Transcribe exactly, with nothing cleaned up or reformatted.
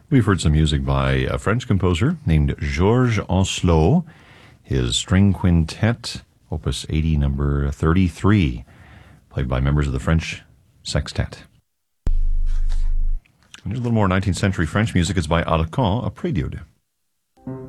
We've heard some music by a French composer named Georges Ancelot, his string quintet, opus eighty, number thirty-three, played by members of the French Sextet. And here's a little more nineteenth century French music. It's by Arlequin, a prelude.